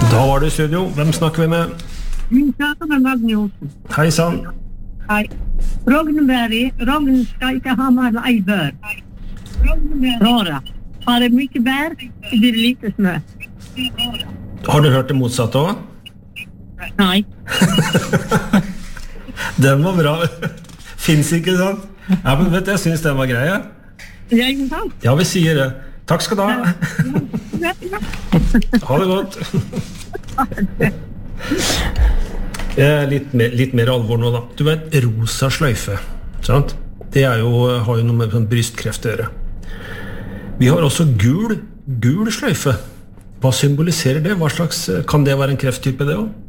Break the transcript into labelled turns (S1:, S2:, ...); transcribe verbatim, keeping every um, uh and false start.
S1: Da var det i studio. Hvem snakker vi med?
S2: Vi snakker med Magne Olsen.
S1: Hei sann.
S2: Hei. Rogneberg, Rogn skal ikke ha mer ei bør. Råra. Har det mye bær, det blir lite snø.
S1: Har du hørt det motsatte også?
S2: Nei.
S1: Den var bra. Finns ikke, sant? Ja, men vet du, jeg synes den var grei. Ja,
S2: Det er ikke sant?
S1: ja vi sier det. Takk skal du ha. Ha det godt. Eh, litt, mer, litt mer alvor nå da. Du vet, rosa sløyfe, sant? Det er jo, har jo noe med sånn brystkreft å gjøre. Vi har også gul, gul sløyfe. Hva symboliserer det? Hva slags, kan det være en krefttype det også?